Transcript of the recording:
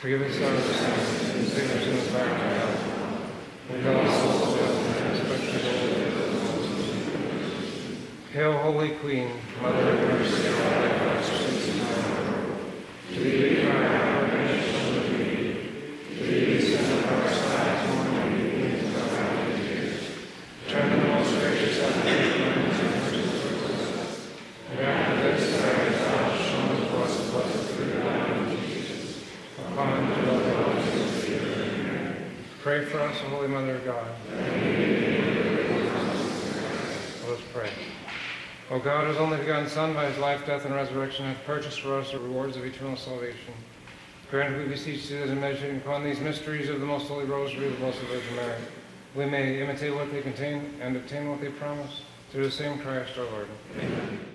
Forgive us our sins, and save us from the fire of hell. Lead all souls to heaven, especially those. Hail, Holy Queen, Mother of mercy, and all thy blessings in heaven. To thee we cry, our nation of need. To thee we send up our sighs, mourning and weeping in our valley of tears. Turn to the most gracious advocate, and after this, that thou hast shown to us the blessed fruit of thy womb, Jesus. Upon the blood of Jesus. Pray for us, O Holy Mother of God. Let us pray. O God, whose only begotten Son, by his life, death, and resurrection, hath purchased for us the rewards of eternal salvation. Grant, we beseech thee, that in meditating upon these mysteries of the most holy rosary of the Blessed Virgin Mary, we may imitate what they contain and obtain what they promise, through the same Christ our Lord. Amen.